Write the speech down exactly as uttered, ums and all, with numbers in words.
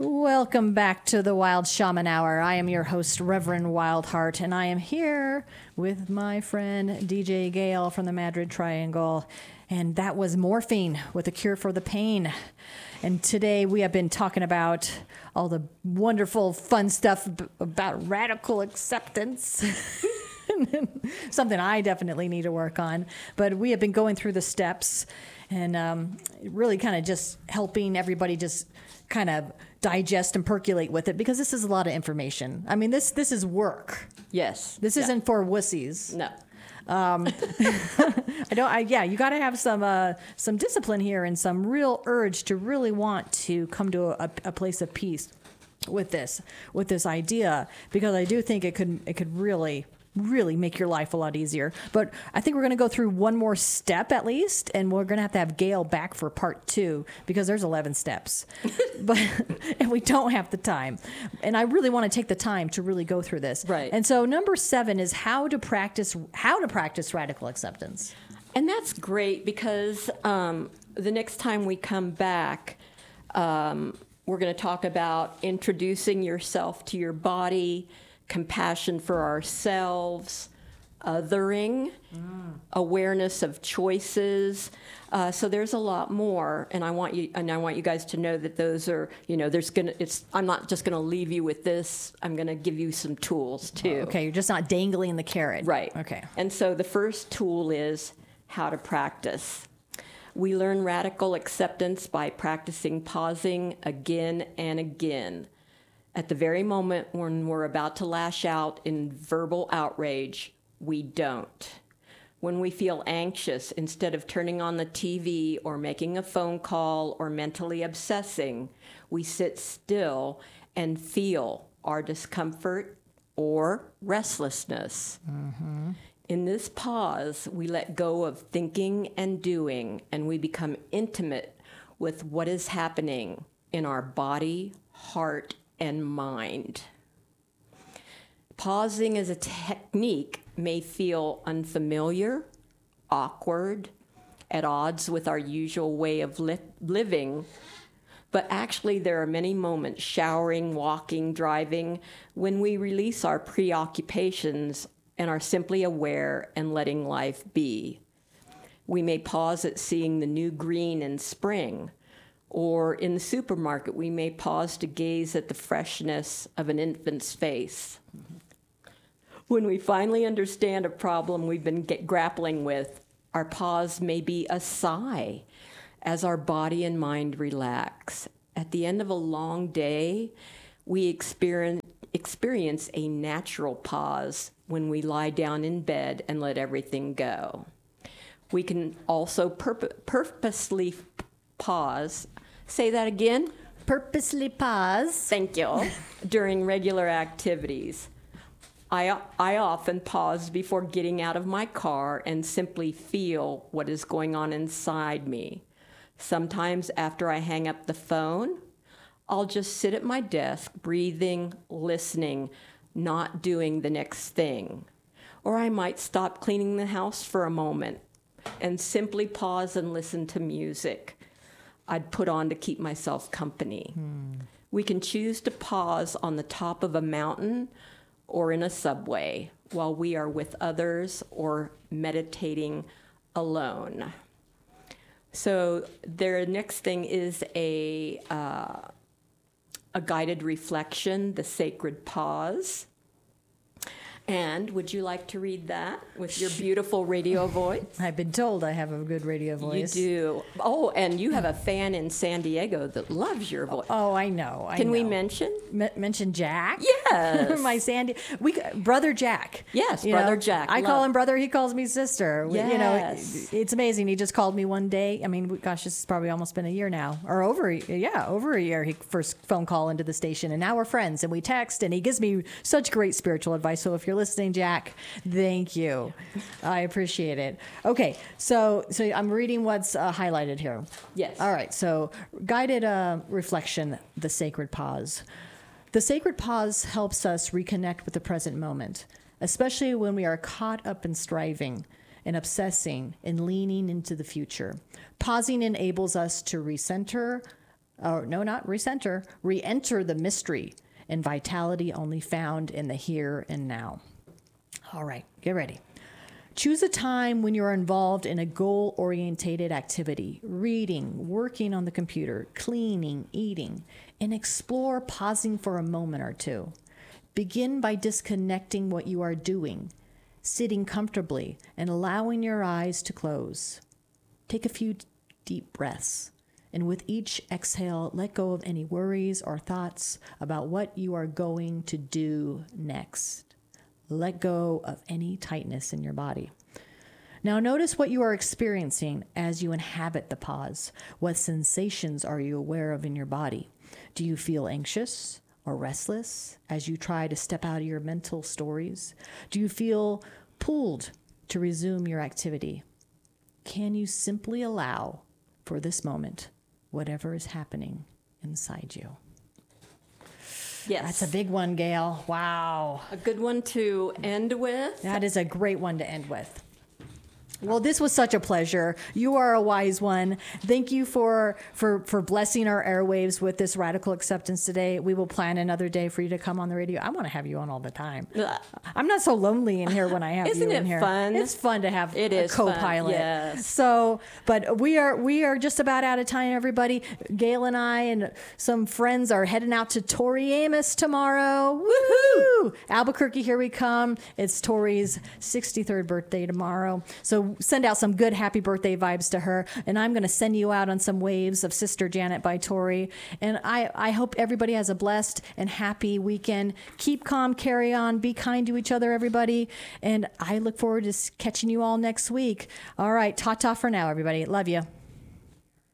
Welcome back to the Wild Shaman Hour. I am your host, Reverend Wildheart, and I am here with my friend D J Gale from the Madrid Triangle. And that was morphine with a cure for the pain. And today we have been talking about all the wonderful, fun stuff about radical acceptance. Something I definitely need to work on. But we have been going through the steps and um, really kind of just helping everybody just kind of digest and percolate with it, because this is a lot of information. I mean, this this is work. Yes. This yeah. isn't for wussies. No. Um, I don't. I, yeah, you got to have some uh, some discipline here and some real urge to really want to come to a, a place of peace with this with this idea, because I do think it could it could really. really make your life a lot easier. But I think we're going to go through one more step at least, and we're going to have to have Gail back for part two, because there's eleven steps. But and we don't have the time. And I really want to take the time to really go through this. Right. And so number seven is how to practice how to practice radical acceptance. And that's great, because um, the next time we come back, um, we're going to talk about introducing yourself to your body, compassion for ourselves, othering, mm. awareness of choices. Uh, so there's a lot more, and I want you and I want you guys to know that those are, you know, there's gonna. It's. I'm not just gonna leave you with this. I'm gonna give you some tools too. Okay, you're just not dangling the carrot. Right. Okay. And so the first tool is how to practice. We learn radical acceptance by practicing pausing again and again. At the very moment when we're about to lash out in verbal outrage, we don't. When we feel anxious, instead of turning on the T V or making a phone call or mentally obsessing, we sit still and feel our discomfort or restlessness. Mm-hmm. In this pause, we let go of thinking and doing, and we become intimate with what is happening in our body, heart, and mind. Pausing as a technique may feel unfamiliar, awkward, at odds with our usual way of li- living, but actually there are many moments, showering, walking, driving, when we release our preoccupations and are simply aware and letting life be. We may pause at seeing the new green in spring, or in the supermarket, we may pause to gaze at the freshness of an infant's face. Mm-hmm. When we finally understand a problem we've been get grappling with, our pause may be a sigh as our body and mind relax. At the end of a long day, we experience, experience a natural pause when we lie down in bed and let everything go. We can also purpo- purposely pause. Say that again. Purposely pause. Thank you. During regular activities. I, I often pause before getting out of my car and simply feel what is going on inside me. Sometimes after I hang up the phone, I'll just sit at my desk, breathing, listening, not doing the next thing. Or I might stop cleaning the house for a moment and simply pause and listen to music I'd put on to keep myself company. Hmm. We can choose to pause on the top of a mountain or in a subway while we are with others or meditating alone. So their next thing is a uh, a guided reflection, the sacred pause. And would you like to read that with your beautiful radio voice? I've been told I have a good radio voice. You do. Oh, and you have a fan in San Diego that loves your voice. Oh, I know. I Can know. we mention? M- mention Jack? Yes. My Sandy. We brother Jack. Yes, you brother know, Jack. I Love. call him brother. He calls me sister. Yes. You know, it's amazing. He just called me one day. I mean, gosh, this has probably almost been a year now, or over. Yeah, over a year. He first phone call into the station, and now we're friends, and we text, and he gives me such great spiritual advice. So if you're listening, Jack, thank you. I appreciate it. Okay, so so I'm reading what's uh, highlighted here. Yes. All right, so guided uh, reflection, the sacred pause. The sacred pause helps us reconnect with the present moment, especially when we are caught up in striving and obsessing and leaning into the future. Pausing enables us to recenter, or no, not recenter, re-enter the mystery and vitality only found in the here and now. All right, get ready. Choose a time when you're involved in a goal-orientated activity, reading, working on the computer, cleaning, eating, and explore pausing for a moment or two. Begin by disconnecting what you are doing, sitting comfortably, and allowing your eyes to close. Take a few deep breaths, and with each exhale, let go of any worries or thoughts about what you are going to do next. Let go of any tightness in your body. Now notice what you are experiencing as you inhabit the pause. What sensations are you aware of in your body? Do you feel anxious or restless as you try to step out of your mental stories? Do you feel pulled to resume your activity? Can you simply allow for this moment whatever is happening inside you? Yes. That's a big one, Gail. Wow. A good one to end with. That is a great one to end with. Well, this was such a pleasure. You are a wise one. Thank you for, for, for blessing our airwaves with this radical acceptance today. We will plan another day for you to come on the radio. I want to have you on all the time. I'm not so lonely in here when I have Isn't you it in here. fun? It's fun to have It a is fun, co-pilot. yes. So, but we are we are just about out of time, everybody. Gail and I and some friends are heading out to Tori Amos tomorrow. Woohoo! Albuquerque, here we come. It's Tori's sixty-third birthday tomorrow. So send out some good happy birthday vibes to her. And I'm going to send you out on some waves of Sister Janet by Tori. And I, I hope everybody has a blessed and happy weekend. Keep calm, carry on, be kind to each other, everybody. And I look forward to catching you all next week. All right, ta-ta for now, everybody. Love you.